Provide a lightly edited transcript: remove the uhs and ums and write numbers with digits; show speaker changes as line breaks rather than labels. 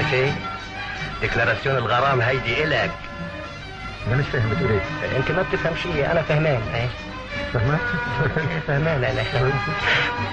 ماشي؟ ديكلاراسيون الغرام هيدي إلك.
انا مش فاهم بتقول ايه.
انت ما بتفهم شيء، انا فهمان.
فهمان؟
فهمان انا.